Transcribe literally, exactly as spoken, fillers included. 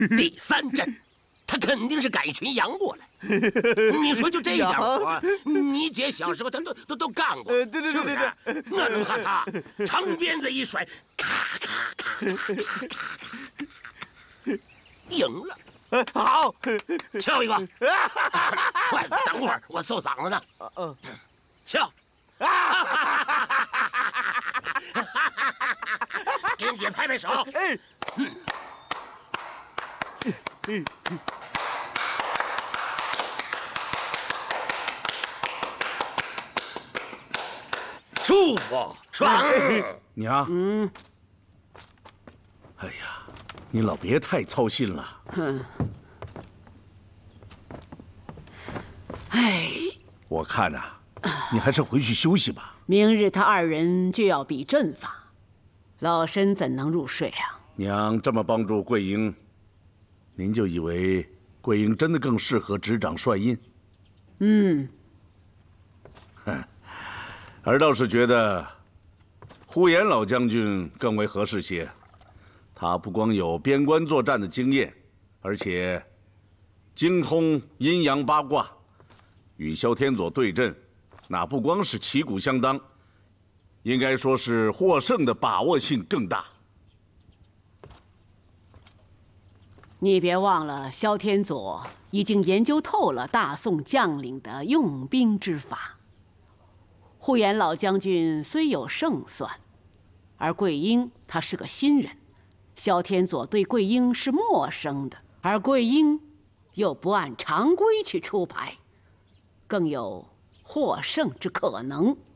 第三阵，他肯定是赶一群羊过来。你说就这家伙，你姐小时候他都都都干过， 对对对对对，我能怕他？长鞭子一甩，咔咔咔咔咔咔咔，赢了。 好， 笑一个。快，等会儿我嗽嗓子呢。 嗯， 笑。给你姐拍拍手。哎。舒服，爽。 娘，嗯，哎呀，你老别太操心了。哼， 哎， 我看啊，你还是回去休息吧。 明日他二人就要比阵法，老身怎能入睡啊？ 娘这么帮助桂英，您就以为桂英真的更适合执掌帅印？ 嗯。 哼，儿倒是觉得呼延老将军更为合适些。他不光有边关作战的经验，而且精通阴阳八卦，与萧天佐对阵，那不光是旗鼓相当，应该说是获胜的把握性更大。 你别忘了，萧天佐已经研究透了大宋将领的用兵之法。呼延老将军虽有胜算，而桂英他是个新人，萧天佐对桂英是陌生的，而桂英又不按常规去出牌，更有获胜之可能。